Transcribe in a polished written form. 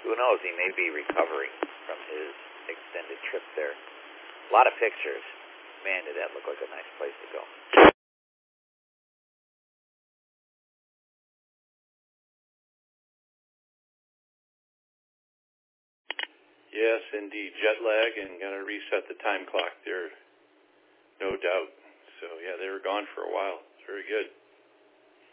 Who knows? He may be recovering from his extended trip there. A lot of pictures. Man, did that look like a nice place to go. Yes, indeed. Jet lag and got to reset the time clock there, no doubt. So, yeah, they were gone for a while. It's very good.